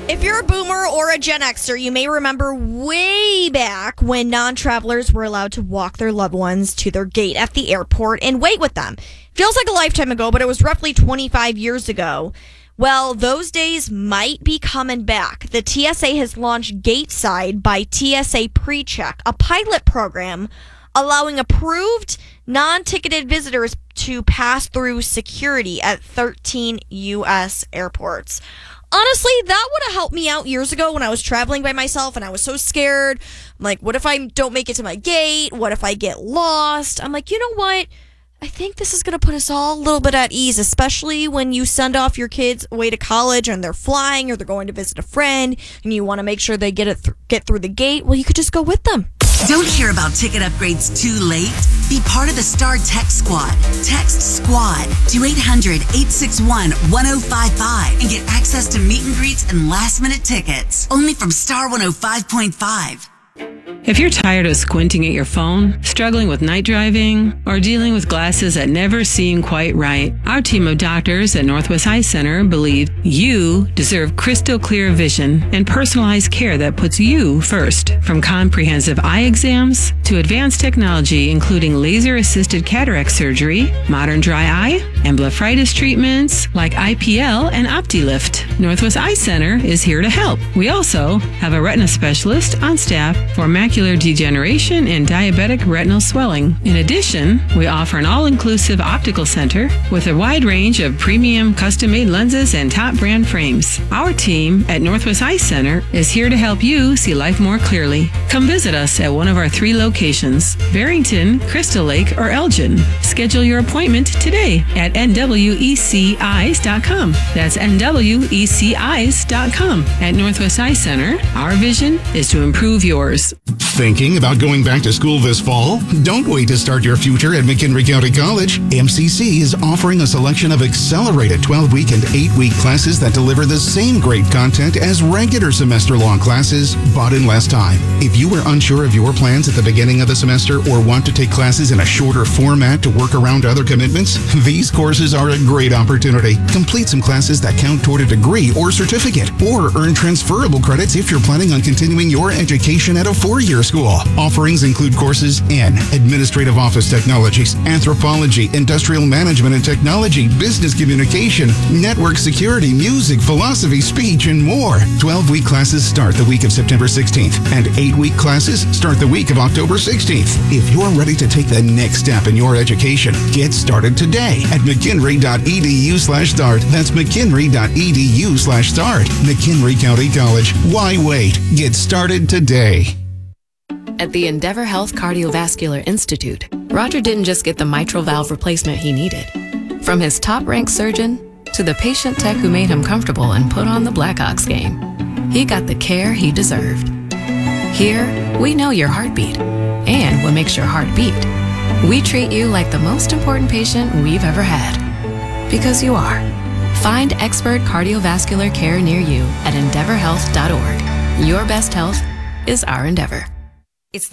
If you're a boomer or a Gen Xer, you may remember way back when non-travelers were allowed to walk their loved ones to their gate at the airport and wait with them. Feels like a lifetime ago, but it was roughly 25 years ago. Well, those days might be coming back. The TSA has launched Gateside by TSA PreCheck, a pilot program allowing approved non-ticketed visitors to pass through security at 13 U.S. airports. Honestly, that would have helped me out years ago when I was traveling by myself and I was so scared. I'm like, what if I don't make it to my gate? What if I get lost? I'm like, you know what? I think this is going to put us all a little bit at ease, especially when you send off your kids away to college and they're flying or they're going to visit a friend and you want to make sure they get through the gate. Well, you could just go with them. Don't hear about ticket upgrades too late? Be part of the Star Tech Squad. Text SQUAD to 800-861-1055 and get access to meet and greets and last-minute tickets. Only from Star 105.5. If you're tired of squinting at your phone, struggling with night driving, or dealing with glasses that never seem quite right, our team of doctors at Northwest Eye Center believe you deserve crystal clear vision and personalized care that puts you first. From comprehensive eye exams to advanced technology including laser-assisted cataract surgery, modern dry eye, and blepharitis treatments like IPL and OptiLift, Northwest Eye Center is here to help. We also have a retina specialist on staff for macular degeneration and diabetic retinal swelling. In addition, we offer an all-inclusive optical center with a wide range of premium custom-made lenses and top brand frames. Our team at Northwest Eye Center is here to help you see life more clearly. Come visit us at one of our 3 locations, Barrington, Crystal Lake, or Elgin. Schedule your appointment today at nweceyes.com. That's nweceyes.com. At Northwest Eye Center, our vision is to improve yours. Thinking about going back to school this fall? Don't wait to start your future at McHenry County College. MCC is offering a selection of accelerated 12-week and 8-week classes that deliver the same great content as regular semester-long classes, but in less time. If you were unsure of your plans at the beginning of the semester or want to take classes in a shorter format to work around other commitments, these courses are a great opportunity. Complete some classes that count toward a degree or certificate, or earn transferable credits if you're planning on continuing your education at a 4-year school. Offerings include courses in Administrative Office Technologies, Anthropology, Industrial Management and Technology, Business Communication, Network Security, Music, Philosophy, Speech, and more. 12-week classes start the week of September 16th, and 8-week classes start the week of October 16th. If you're ready to take the next step in your education, get started today at mchenry.edu/start. That's mchenry.edu/start. McHenry County College. Why wait? Get started today. At the Endeavor Health Cardiovascular Institute, Roger didn't just get the mitral valve replacement he needed. From his top-ranked surgeon to the patient tech who made him comfortable and put on the Blackhawks game, he got the care he deserved. Here, we know your heartbeat and what makes your heart beat. We treat you like the most important patient we've ever had. Because you are. Find expert cardiovascular care near you at endeavorhealth.org. Your best health is our endeavor.